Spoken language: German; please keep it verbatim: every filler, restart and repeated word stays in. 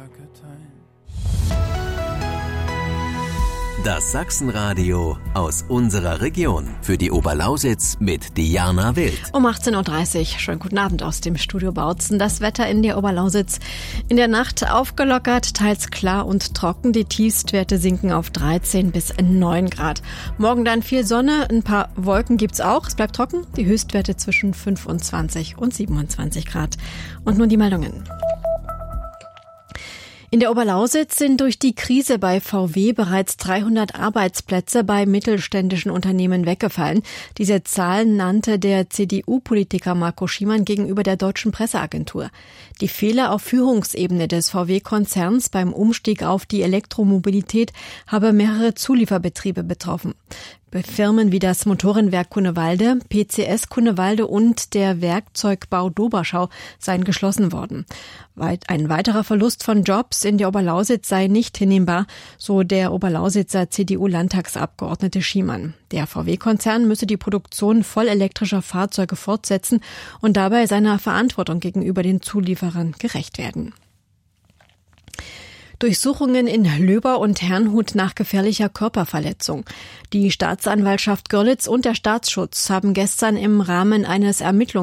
Das Sachsenradio aus unserer Region. Für die Oberlausitz mit Diana Wild. Um achtzehn Uhr dreißig. Schönen guten Abend aus dem Studio Bautzen. Das Wetter in der Oberlausitz. In der Nacht aufgelockert, teils klar und trocken. Die Tiefstwerte sinken auf dreizehn bis neun Grad. Morgen dann viel Sonne, ein paar Wolken gibt's auch. Es bleibt trocken. Die Höchstwerte zwischen fünfundzwanzig und siebenundzwanzig Grad. Und nun die Meldungen. In der Oberlausitz sind durch die Krise bei V W bereits dreihundert Arbeitsplätze bei mittelständischen Unternehmen weggefallen. Diese Zahlen nannte der C D U-Politiker Marco Schiemann gegenüber der Deutschen Presseagentur. Die Fehler auf Führungsebene des V W-Konzerns beim Umstieg auf die Elektromobilität habe mehrere Zulieferbetriebe betroffen. Firmen wie das Motorenwerk Cunewalde, P C S Cunewalde und der Werkzeugbau Doberschau seien geschlossen worden. Ein weiterer Verlust von Jobs in der Oberlausitz sei nicht hinnehmbar, so der Oberlausitzer C D U-Landtagsabgeordnete Schiemann. Der V W-Konzern müsse die Produktion vollelektrischer Fahrzeuge fortsetzen und dabei seiner Verantwortung gegenüber den Zulieferern gerecht werden. Durchsuchungen in Löber und Herrnhut nach gefährlicher Körperverletzung. Die Staatsanwaltschaft Görlitz und der Staatsschutz haben gestern im Rahmen eines Ermittlungs